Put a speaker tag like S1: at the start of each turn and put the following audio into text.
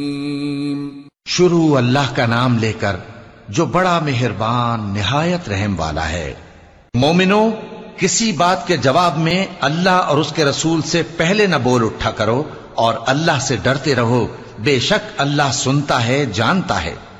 S1: शुरू अल्लाह का नाम लेकर जो बड़ा मेहरबान निहायत रहम वाला है। मोमिनो, किसी बात के जवाब में अल्लाह और उसके रसूल से पहले न बोल उठा करो और अल्लाह से डरते रहो। बेशक अल्लाह सुनता है, जानता है।